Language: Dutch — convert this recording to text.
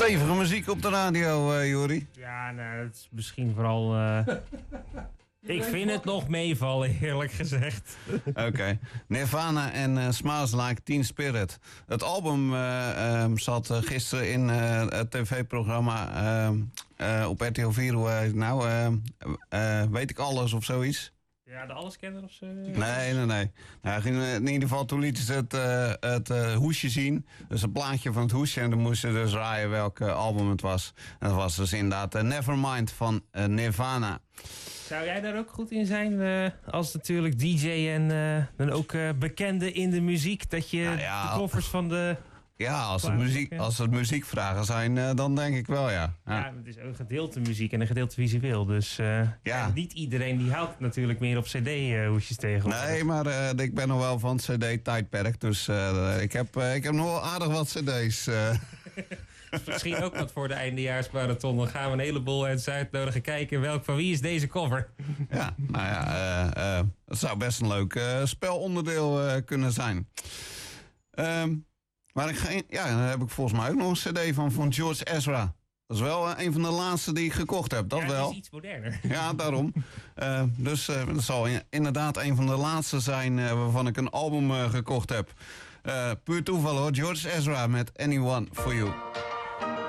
Stevige muziek op de radio, Jori. Ja, nou, dat is misschien vooral... Ik vind het nog meevallen, eerlijk gezegd. Oké. Nirvana en Smells Like Teen Spirit. Het album zat gisteren in het tv-programma op RTL 4. Hoe heet het nou? Weet ik alles of zoiets? Ja, de alleskenner of zo? Nee. Nou, in ieder geval, toen lieten ze het hoesje zien. Dus een plaatje van het hoesje. En dan moesten ze dus raaien welk album het was. En dat was dus inderdaad Nevermind van Nirvana. Zou jij daar ook goed in zijn? Als natuurlijk DJ en dan ook bekende in de muziek. Dat je de koffers van de... Ja, als het muziekvragen zijn, dan denk ik wel, ja. Ja, het is een gedeelte muziek en een gedeelte visueel. Dus niet iedereen die houdt natuurlijk meer op cd-hoesjes tegenwoordig. Nee, maar ik ben nog wel van het cd-tijdperk. Dus ik heb nog wel aardig wat cd's. Misschien ook wat voor de eindejaarsmarathon. Dan gaan we een heleboel mensen uitnodigen kijken van wie is deze cover. Ja, nou ja, het zou best een leuk spelonderdeel kunnen zijn. Maar dan heb ik volgens mij ook nog een cd van George Ezra. Dat is wel een van de laatste die ik gekocht heb, dat wel. Het is iets moderner. Ja, daarom. Dus dat zal inderdaad een van de laatste zijn waarvan ik een album gekocht heb. Puur toeval hoor, George Ezra met Anyone For You.